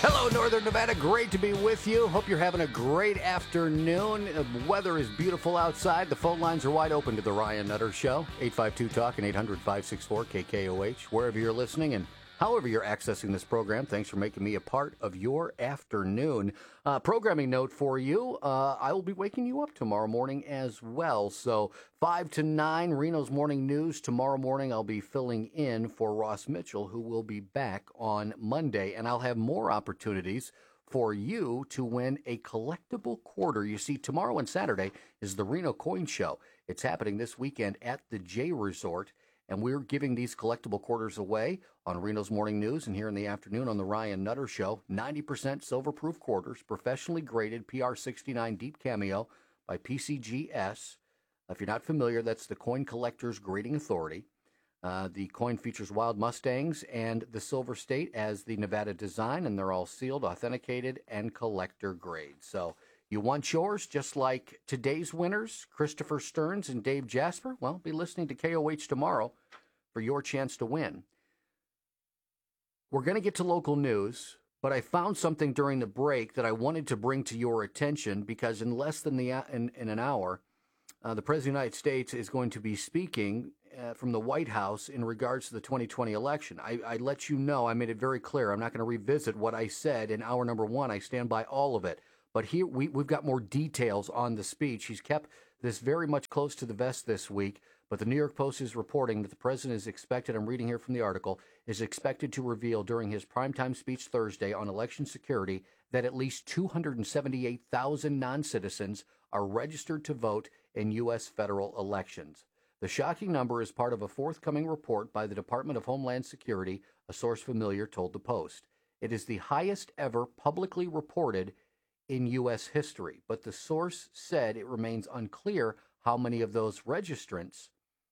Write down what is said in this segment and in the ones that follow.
Hello, Northern Nevada. Great to be with you. Hope you're having a great afternoon. The weather is beautiful outside. The phone lines are wide open to the Ryan Nutter Show. 852-TALK and 800-564-KKOH. Wherever you're listening and however you're accessing this program, thanks for making me a part of your afternoon. Programming note for you, I will be waking you up tomorrow morning as well. So 5 to 9, Reno's Morning News. Tomorrow morning, I'll be filling in for Ross Mitchell, who will be back on Monday. And I'll have more opportunities for you to win a collectible quarter. You see, tomorrow and Saturday is the Reno Coin Show. It's happening this weekend at the J Resort. And we're giving these collectible quarters away on Reno's Morning News and here in the afternoon on the Ryan Nutter Show. 90% silver-proof quarters, professionally graded PR69 Deep Cameo by PCGS. If you're not familiar, that's the Coin Collectors Grading Authority. The coin features wild Mustangs and the Silver State as the Nevada design, and they're all sealed, authenticated, and collector grade. So you want yours, just like today's winners, Christopher Stearns and Dave Jasper? Well, be listening to KOH tomorrow for your chance to win. We're going to get to local news, but I found something during the break that I wanted to bring to your attention because in less than in an hour, the President of the United States is going to be speaking from the White House in regards to the 2020 election. I let you know, I made it very clear. I'm not going to revisit what I said in hour number one. I stand by all of it. But here we've got more details on the speech. He's kept this very much close to the vest this week. But the New York Post is reporting that the president is expected, I'm reading here from the article, is expected to reveal during his primetime speech Thursday on election security that at least 278,000 non-citizens are registered to vote in U.S. federal elections. The shocking number is part of a forthcoming report by the Department of Homeland Security, a source familiar told the Post. It is the highest ever publicly reported in U.S. history, but the source said it remains unclear how many of those registrants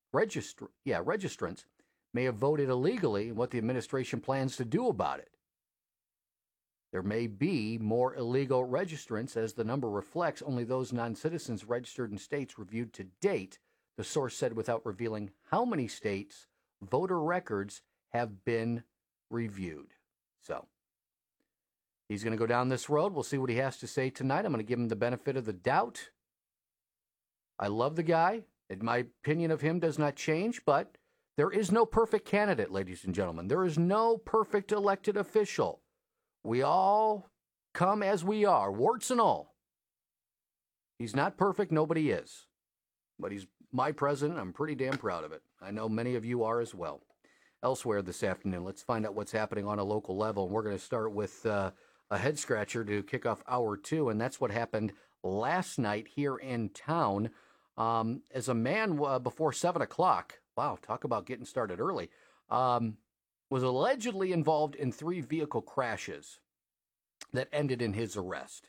may have voted illegally and what the administration plans to do about it. There may be more illegal registrants, as the number reflects only those non-citizens registered in states reviewed to date, the source said without revealing how many states voter records have been reviewed. So he's going to go down this road. We'll see what he has to say tonight. I'm going to give him the benefit of the doubt. I love the guy. And my opinion of him does not change, but there is no perfect candidate, ladies and gentlemen. There is no perfect elected official. We all come as we are, warts and all. He's not perfect. Nobody is. But he's my president. I'm pretty damn proud of it. I know many of you are as well. Elsewhere this afternoon, let's find out what's happening on a local level. And we're going to start with a head-scratcher to kick off hour two, and that's what happened last night here in town. As a man before 7 o'clock, wow, talk about getting started early, was allegedly involved in 3 vehicle crashes that ended in his arrest.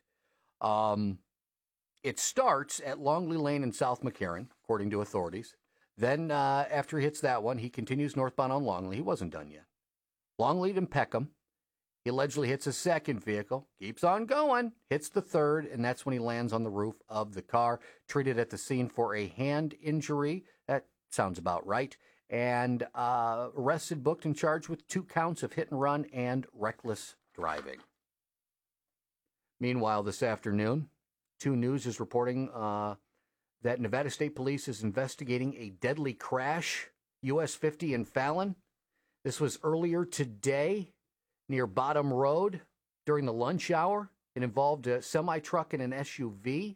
It starts at Longley Lane in South McCarran, according to authorities. Then after he hits that one, he continues northbound on Longley. He wasn't done yet. Longleat and Peckham. He allegedly hits a second vehicle, keeps on going, hits the third, and that's when he lands on the roof of the car, treated at the scene for a hand injury. That sounds about right. And arrested, booked, and charged with 2 counts of hit and run and reckless driving. Meanwhile, this afternoon, 2 News is reporting that Nevada State Police is investigating a deadly crash, US 50 in Fallon. This was earlier today near Bottom Road during the lunch hour. It involved a semi-truck and an SUV.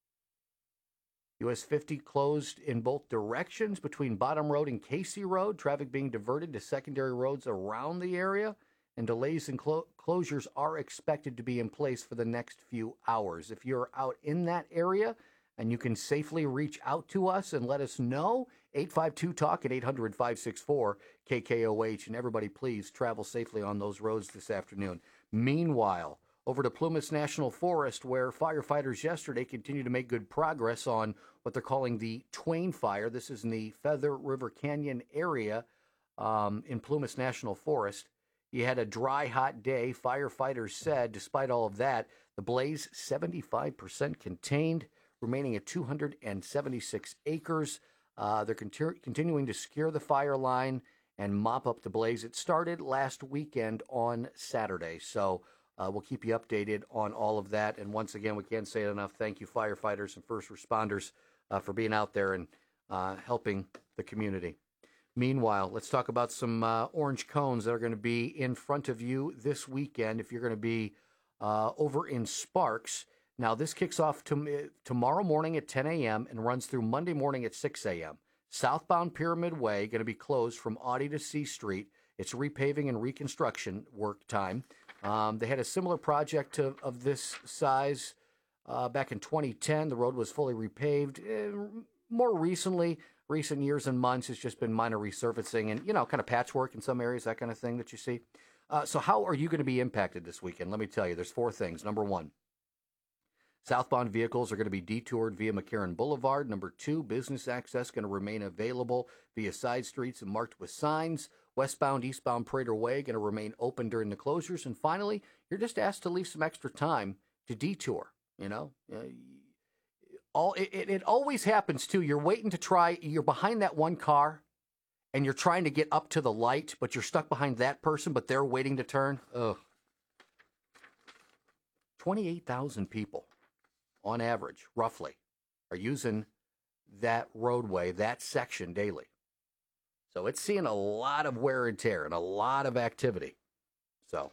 US 50 closed in both directions between Bottom Road and Casey Road, traffic being diverted to secondary roads around the area, and delays and closures are expected to be in place for the next few hours. If you're out in that area and you can safely reach out to us and let us know, 852-TALK at 800-564-KKOH. And everybody, please travel safely on those roads this afternoon. Meanwhile, over to Plumas National Forest, where firefighters yesterday continue to make good progress on what they're calling the Twain Fire. This is in the Feather River Canyon area in Plumas National Forest. You had a dry, hot day. Firefighters said, despite all of that, the blaze 75% contained, remaining at 276 acres. They're continuing to secure the fire line and mop up the blaze. It started last weekend on Saturday. So We'll keep you updated on all of that. And once again, we can't say it enough. Thank you, firefighters and first responders, for being out there and helping the community. Meanwhile, let's talk about some orange cones that are going to be in front of you this weekend if you're going to be over in Sparks. Now, this kicks off tomorrow morning at 10 a.m. and runs through Monday morning at 6 a.m. Southbound Pyramid Way going to be closed from Audie to C Street. It's repaving and reconstruction work time. They had a similar project of this size back in 2010. The road was fully repaved. More recently, recent years and months, it's just been minor resurfacing and, kind of patchwork in some areas, that kind of thing that you see. So how are you going to be impacted this weekend? Let me tell you, there's 4 things. Number 1, southbound vehicles are going to be detoured via McCarran Boulevard. Number 2, business access going to remain available via side streets and marked with signs. Westbound, eastbound Prater Way going to remain open during the closures. And finally, you're just asked to leave some extra time to detour. It always happens too. You're waiting to try. You're behind that one car, and you're trying to get up to the light, but you're stuck behind that person, but they're waiting to turn. Ugh. 28,000 people, on average, roughly, are using that roadway, that section daily. So it's seeing a lot of wear and tear and a lot of activity. So,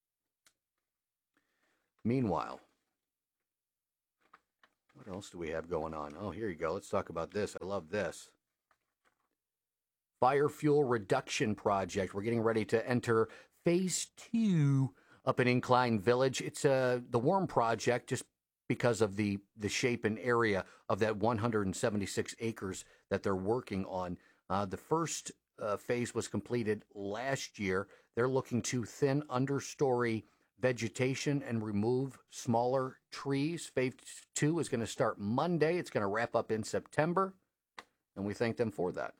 meanwhile, what else do we have going on? Oh, here you go. Let's talk about this. I love this. Fire fuel reduction project. We're getting ready to enter phase 2 up in Incline Village. It's the Worm project, just because of the shape and area of that 176 acres that they're working on. The first phase was completed last year. They're looking to thin understory vegetation and remove smaller trees. Phase 2 is going to start Monday. It's going to wrap up in September, and we thank them for that.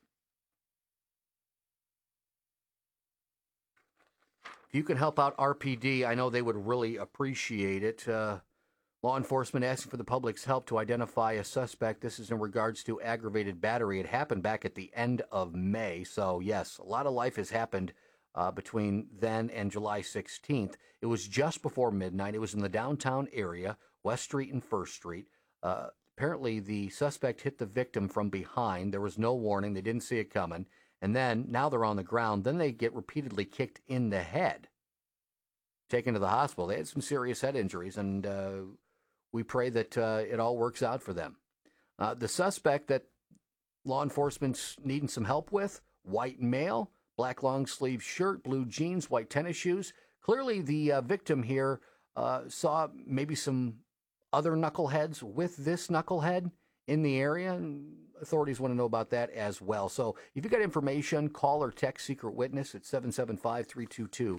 If you can help out RPD, I know they would really appreciate it. Law enforcement asking for the public's help to identify a suspect. This is in regards to aggravated battery. It happened back at the end of May. So, yes, a lot of life has happened between then and July 16th. It was just before midnight. It was in the downtown area, West Street and First Street. Apparently, the suspect hit the victim from behind. There was no warning. They didn't see it coming. And then, now they're on the ground. Then they get repeatedly kicked in the head, taken to the hospital. They had some serious head injuries, and we pray that it all works out for them. The suspect that law enforcement's needing some help with, white male, black long-sleeve shirt, blue jeans, white tennis shoes. Clearly, the victim here saw maybe some other knuckleheads with this knucklehead in the area, and authorities want to know about that as well. So if you got information, call or text Secret Witness at 775-322-4900.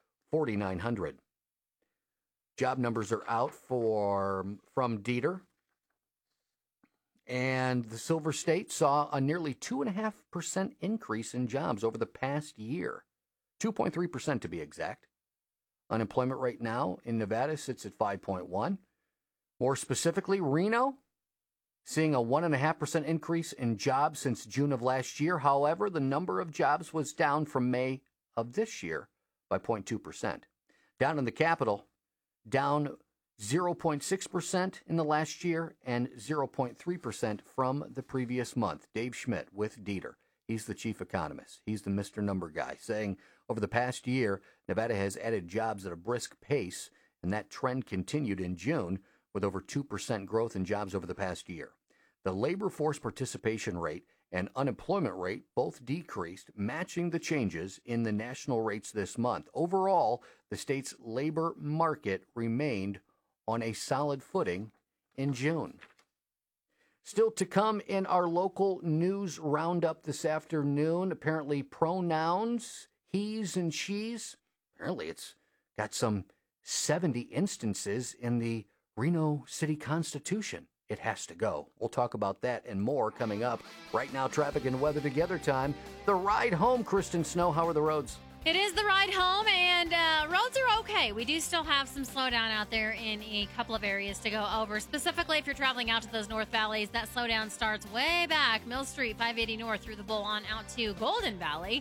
Job numbers are out from Dieter. And the Silver State saw a nearly 2.5% increase in jobs over the past year. 2.3% to be exact. Unemployment rate now in Nevada sits at 5.1. More specifically, Reno seeing a 1.5% increase in jobs since June of last year. However, the number of jobs was down from May of this year by 0.2%. Down in the capital, down 0.6% in the last year and 0.3% from the previous month. Dave Schmidt with Dieter. He's the chief economist. He's the Mr. Number guy, saying over the past year, Nevada has added jobs at a brisk pace, and that trend continued in June with over 2% growth in jobs over the past year. The labor force participation rate and unemployment rate both decreased, matching the changes in the national rates this month. Overall, the state's labor market remained on a solid footing in June. Still to come in our local news roundup this afternoon, apparently pronouns, he's and she's, apparently it's got some 70 instances in the Reno City Constitution. It has to go. We'll talk about that and more coming up. Right now, traffic and weather together time. The ride home, Kristen Snow. How are the roads? It is the ride home, and roads are okay. We do still have some slowdown out there in a couple of areas to go over. Specifically, if you're traveling out to those North Valleys, that slowdown starts way back, Mill Street, 580 North through the Bull on out to Golden Valley.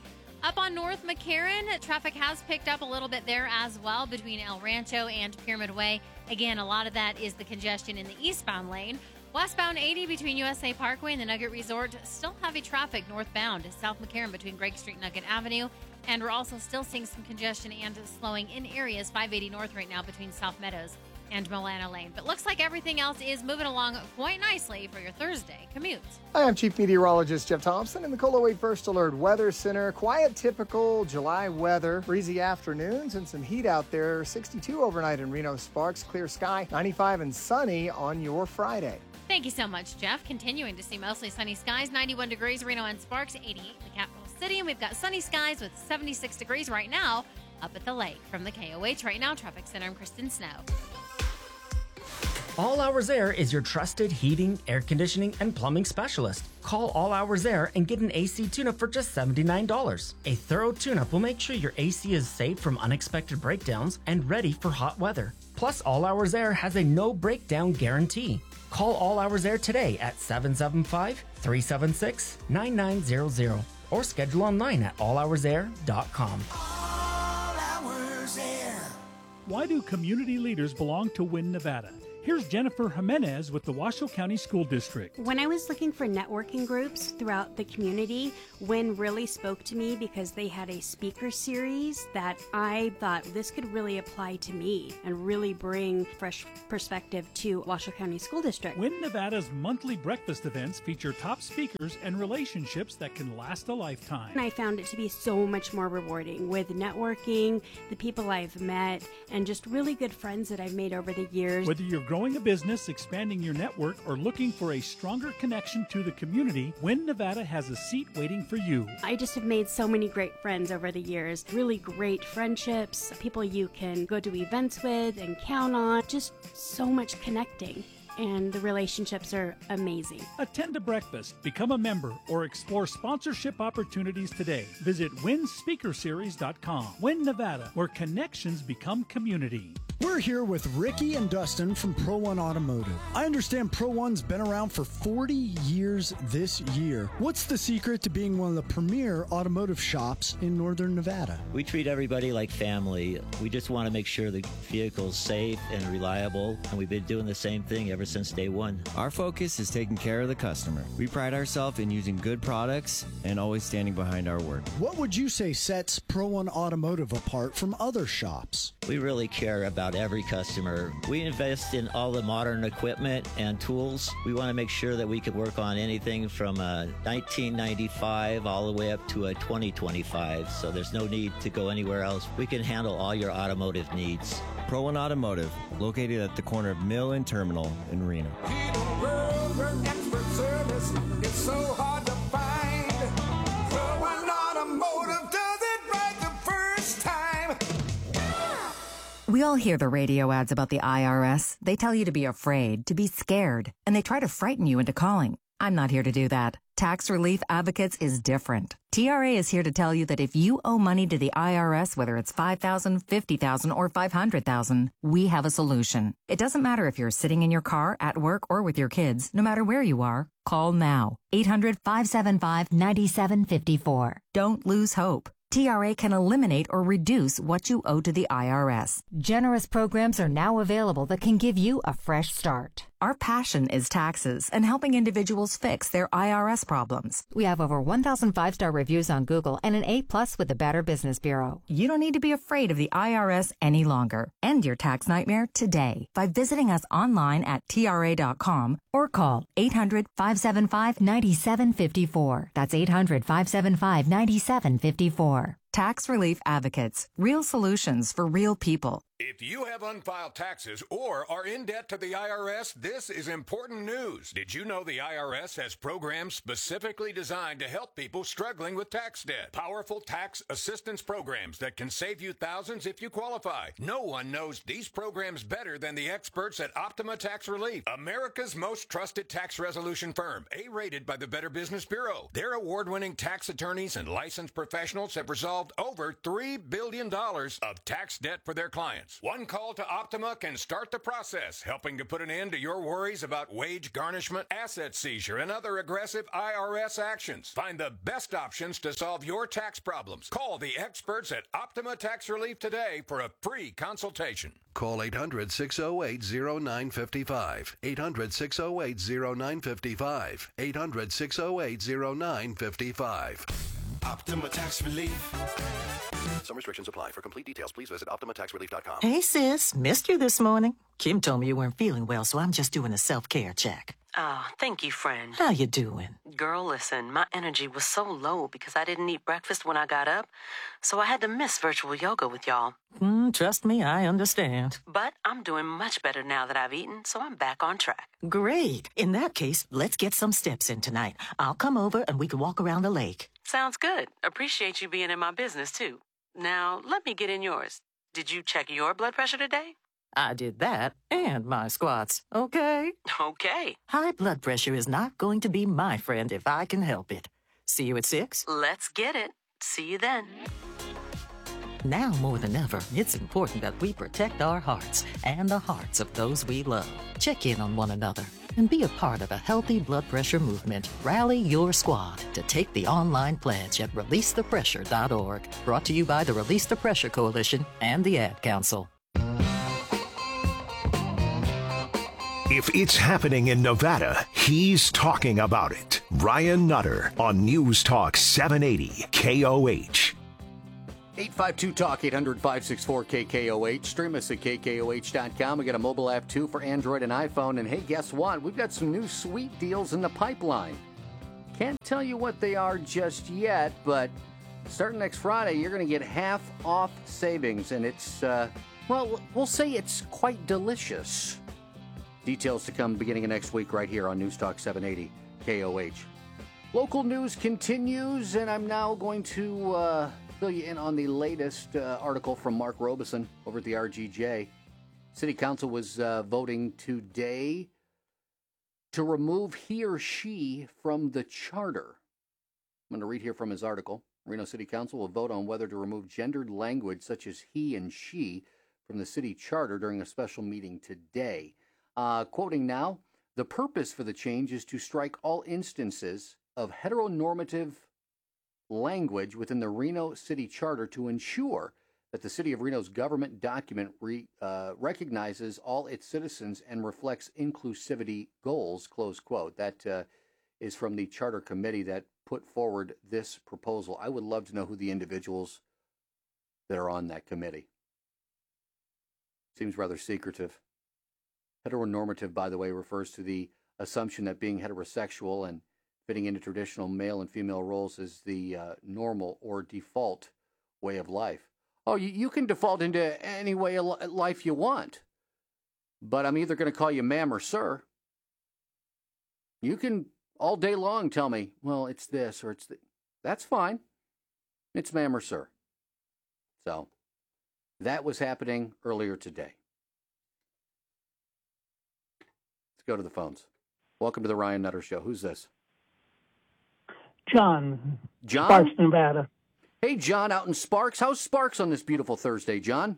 Up on North McCarran, traffic has picked up a little bit there as well between El Rancho and Pyramid Way. Again, a lot of that is the congestion in the eastbound lane. Westbound 80 between USA Parkway and the Nugget Resort, still heavy traffic northbound. South McCarran between Greg Street and Nugget Avenue. And we're also still seeing some congestion and slowing in areas 580 north right now between South Meadows and Milano Lane. But looks like everything else is moving along quite nicely for your Thursday commute. Hi, I'm Chief Meteorologist Jeff Thompson in the KOLO 8 First Alert Weather Center. Quiet, typical July weather. Breezy afternoons and some heat out there. 62 overnight in Reno Sparks. Clear sky. 95 and sunny on your Friday. Thank you so much, Jeff. Continuing to see mostly sunny skies. 91 degrees, Reno and Sparks. 88 in the capital city. And we've got sunny skies with 76 degrees right now up at the lake. From the KOH Right Now Traffic Center, I'm Kristen Snow. All Hours Air is your trusted heating, air conditioning, and plumbing specialist. Call All Hours Air and get an AC tune-up for just $79. A thorough tune-up will make sure your AC is safe from unexpected breakdowns and ready for hot weather. Plus, All Hours Air has a no breakdown guarantee. Call All Hours Air today at 775-376-9900 or schedule online at allhoursair.com. All Hours Air. Why do community leaders belong to Win Nevada? Here's Jennifer Jimenez with the Washoe County School District. When I was looking for networking groups throughout the community, Win really spoke to me because they had a speaker series that I thought this could really apply to me and really bring fresh perspective to Washoe County School District. Win Nevada's monthly breakfast events feature top speakers and relationships that can last a lifetime. And I found it to be so much more rewarding with networking, the people I've met, and just really good friends that I've made over the years. Whether you're growing a business, expanding your network, or looking for a stronger connection to the community, Win Nevada has a seat waiting for you. I just have made so many great friends over the years. Really great friendships, people you can go to events with and count on. Just so much connecting. And the relationships are amazing. Attend a breakfast, become a member, or explore sponsorship opportunities today. Visit winspeakerseries.com. Win Nevada, where connections become community. We're here with Ricky and Dustin from Pro One Automotive. I understand Pro One's been around for 40 years this year. What's the secret to being one of the premier automotive shops in Northern Nevada? We treat everybody like family. We just want to make sure the vehicle's safe and reliable, and we've been doing the same thing ever since day one. Our focus is taking care of the customer. We pride ourselves in using good products and always standing behind our word. What would you say sets Pro One Automotive apart from other shops? We really care about every customer. We invest in all the modern equipment and tools. We want to make sure that we can work on anything from a 1995 all the way up to a 2025, so there's no need to go anywhere else. We can handle all your automotive needs. Pro One Automotive, located at the corner of Mill and Terminal in Reno. Expert service is so hard to find. Pro One Automotive does it right the first time. We all hear the radio ads about the IRS. They tell you to be afraid, to be scared, and they try to frighten you into calling. I'm not here to do that. Tax Relief Advocates is different. TRA is here to tell you that if you owe money to the IRS, whether it's $5,000, $50,000, or $500,000, we have a solution. It doesn't matter if you're sitting in your car, at work, or with your kids. No matter where you are, call now. 800-575-9754. Don't lose hope. TRA can eliminate or reduce what you owe to the IRS. Generous programs are now available that can give you a fresh start. Our passion is taxes and helping individuals fix their IRS problems. We have over 1,000 5-star reviews on Google and an A+ with the Better Business Bureau. You don't need to be afraid of the IRS any longer. End your tax nightmare today by visiting us online at TRA.com or call 800-575-9754. That's 800-575-9754. Tax Relief Advocates. Real solutions for real people. If you have unfiled taxes or are in debt to the IRS, this is important news. Did you know the IRS has programs specifically designed to help people struggling with tax debt? Powerful tax assistance programs that can save you thousands if you qualify. No one knows these programs better than the experts at Optima Tax Relief, America's most trusted tax resolution firm, A-rated by the Better Business Bureau. Their award-winning tax attorneys and licensed professionals have resolved over $3 billion of tax debt for their clients. deductions. One call to Optima can start the process, helping to put an end to your worries about wage garnishment, asset seizure, and other aggressive IRS actions. Find the best options to solve your tax problems. Call the experts at Optima Tax Relief today for a free consultation. Call 800-608-0955. 800-608-0955. 800-608-0955. Optima Tax Relief. Some restrictions apply. For complete details, please visit OptimaTaxRelief.com. Hey, sis. Missed you this morning. Kim told me you weren't feeling well, so I'm just doing a self-care check. Oh, thank you, friend. How you doing? Girl, listen, my energy was so low because I didn't eat breakfast when I got up, so I had to miss virtual yoga with y'all. Trust me, I understand. But I'm doing much better now that I've eaten, so I'm back on track. Great. In that case, let's get some steps in tonight. I'll come over and we can walk around the lake. Sounds good. Appreciate you being in my business, too. Now, let me get in yours. Did you check your blood pressure today? I did that and my squats, okay? Okay. High blood pressure is not going to be my friend if I can help it. See you at 6? Let's get it. See you then. Now more than ever, it's important that we protect our hearts and the hearts of those we love. Check in on one another and be a part of a healthy blood pressure movement. Rally your squad to take the online pledge at releasethepressure.org. Brought to you by the Release the Pressure Coalition and the Ad Council. If it's happening in Nevada, he's talking about it. Ryan Nutter on News Talk 780 KOH. 852-TALK, 800-564-KKOH. Stream us at KKOH.com. We got a mobile app, too, for Android and iPhone. And, hey, guess what? We've got some new sweet deals in the pipeline. Can't tell you what they are just yet, but starting next Friday, you're going to get half off savings. And it's, well, we'll say it's quite delicious. Details to come beginning of next week right here on News Talk 780 KOH. Local news continues, and I'm now going to fill you in on the latest article from Mark Robeson over at the RGJ. City Council was voting today to remove he or she from the charter. I'm going to read here from his article. Reno City Council will vote on whether to remove gendered language such as he and she from the city charter during a special meeting today. Quoting now, the purpose for the change is to strike all instances of heteronormative language within the Reno City Charter to ensure that the City of Reno's government document recognizes all its citizens and reflects inclusivity goals, close quote. That is from the Charter Committee that put forward this proposal. I would love to know who the individuals that are on that committee. Seems rather secretive. Heteronormative, by the way, refers to the assumption that being heterosexual and fitting into traditional male and female roles is the normal or default way of life. Oh, you can default into any way of life you want, but I'm either going to call you ma'am or sir. You can all day long tell me, well, it's this or it's that. That's fine. It's ma'am or sir. So that was happening earlier today. Let's go to the phones. Welcome to the Ryan Nutter Show. Who's this? John. John? Sparks, Nevada. Hey, John, out in Sparks. How's Sparks on this beautiful Thursday, John?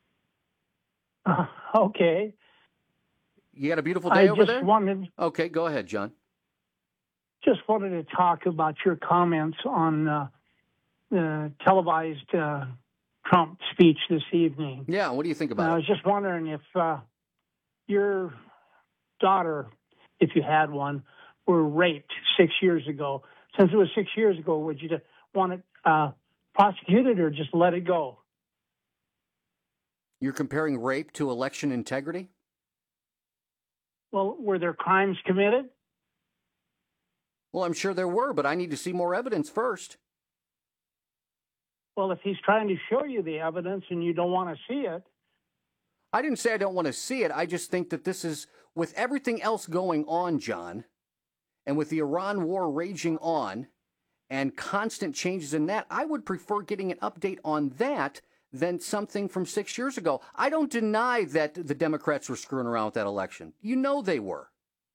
Okay. You got a beautiful day over there? Okay, go ahead, John. Just wanted to talk about your comments on the televised Trump speech this evening. Yeah, what do you think about it? I was just wondering if your daughter, if you had one, were raped 6 years ago. Since it was 6 years ago, would you want it prosecuted or just let it go? You're comparing rape to election integrity? Well, were there crimes committed? Well, I'm sure there were, but I need to see more evidence first. Well, if he's trying to show you the evidence and you don't want to see it. I didn't say I don't want to see it. I just think that this is, with everything else going on, John, and with the Iran war raging on and constant changes in that, I would prefer getting an update on that than something from 6 years ago. I don't deny that the Democrats were screwing around with that election. You know they were.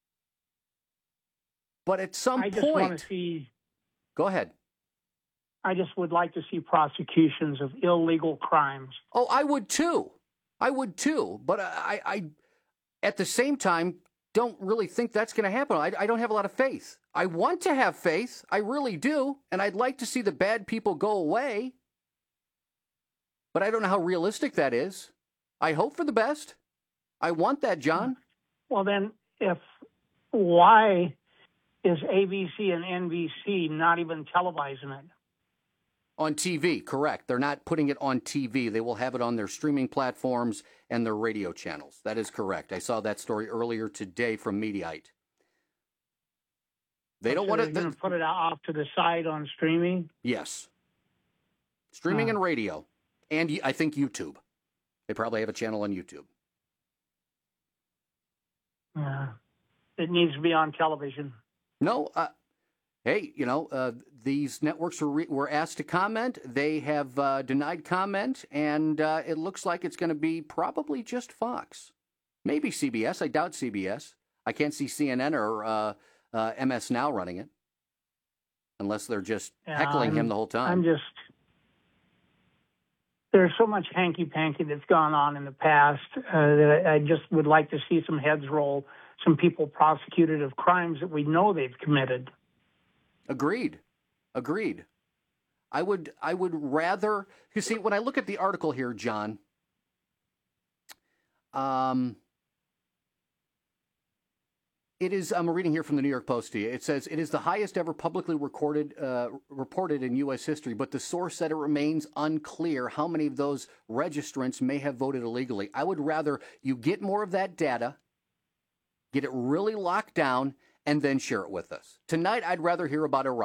But at some point... I just want to see... Go ahead. I just would like to see prosecutions of illegal crimes. Oh, I would too. I would too, but I at the same time, don't really think that's going to happen. I don't have a lot of faith. I want to have faith. I really do. And I'd like to see the bad people go away. But I don't know how realistic that is. I hope for the best. I want that, John. Well, then, why is ABC and NBC not even televising it? On TV, correct. They're not putting it on TV. They will have it on their streaming platforms and their radio channels. That is correct. I saw that story earlier today from Mediaite. They don't want to put it off to the side on streaming? Yes. Streaming and radio. And I think YouTube. They probably have a channel on YouTube. Yeah. It needs to be on television. No, hey, these networks were asked to comment. They have denied comment, and it looks like it's going to be probably just Fox. Maybe CBS. I doubt CBS. I can't see CNN or MS Now running it, unless they're just heckling him the whole time. There's so much hanky-panky that's gone on in the past that I just would like to see some heads roll, some people prosecuted of crimes that we know they've committed. Agreed. I would rather, you see, when I look at the article here, John, it is, I'm reading here from the New York Post to you. It says, it is the highest ever publicly reported in U.S. history, but the source said it remains unclear how many of those registrants may have voted illegally. I would rather you get more of that data, get it really locked down, and then share it with us. Tonight, I'd rather hear about Iran.